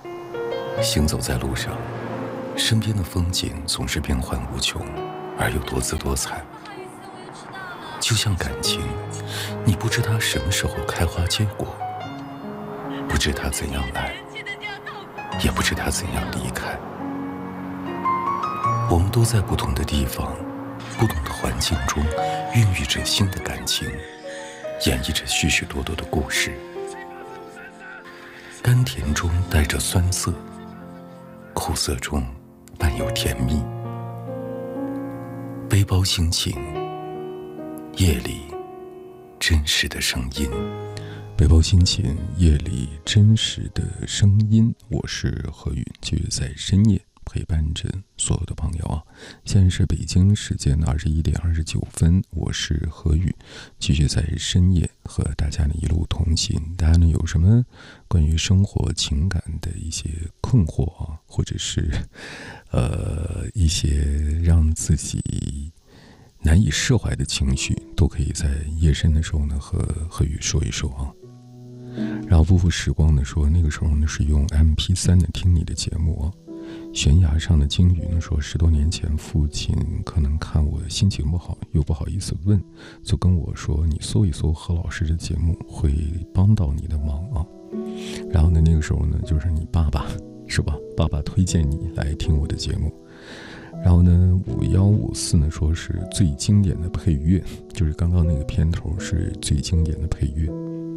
行走在路上，身边的风景总是变幻无穷，而又多姿多彩。就像感情，你不知它什么时候开花结果，不知它怎样来，也不知它怎样离开。我们都在不同的地方，不同的环境中，孕育着新的感情，演绎着许许多多的故事。甘甜中带着酸涩，苦涩中伴有甜蜜。背包心情，夜里真实的声音。背包心情，夜里真实的声音。我是何宇，继续在深夜陪伴着所有的朋友啊！现在是北京时间的21点29分，我是何宇，继续在深夜和大家呢一路同行。大家呢有什么关于生活情感的一些困惑啊，或者是一些让自己难以释怀的情绪，都可以在夜深的时候呢和何宇说一说啊。然后不负时光的说，那个时候呢是用 MP3 的听你的节目啊。悬崖上的鲸鱼呢说，10多年前父亲可能看我心情不好，又不好意思问，就跟我说，你搜一搜何老师的节目会帮到你的忙啊。然后呢那个时候呢就是你爸爸是吧，爸爸推荐你来听我的节目。然后呢5154呢说是最经典的配乐，就是刚刚那个片头是最经典的配乐。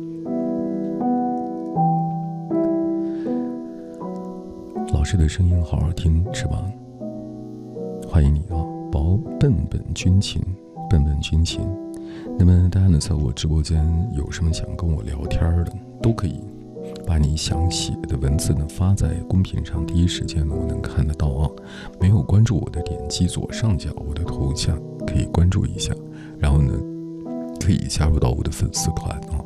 老师的声音好好听是吧？欢迎你啊，笨笨军情。那么大家呢在我直播间有什么想跟我聊天的，都可以把你想写的文字呢发在公屏上，第一时间呢我能看得到啊。没有关注我的，点击左上角我的头像可以关注一下，然后呢可以加入到我的粉丝团啊，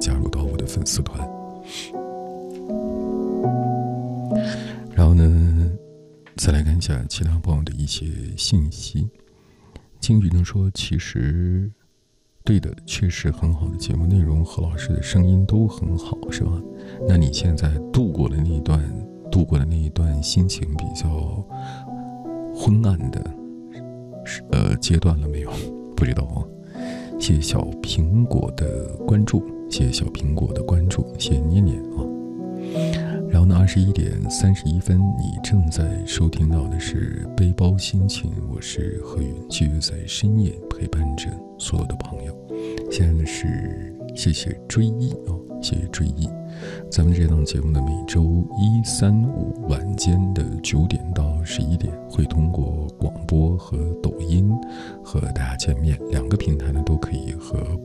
然后呢再来看一下其他朋友的一些信息。鲸鱼呢说，其实对的，确实很好的节目内容，何老师的声音都很好是吧？那你现在度过了那一段心情比较昏暗的阶段了没有？不知道啊。谢谢小苹果的关注，谢谢捏捏啊。然后呢21点31分，你正在收听到的是背包心情，我是何宇，继续在深夜陪伴着所有的朋友。现在呢是谢谢追忆啊，谢谢追忆。咱们这档节目呢每周1、3、5晚间的9点到11点会通过广播和抖音和大家见面，两个平台呢都可以和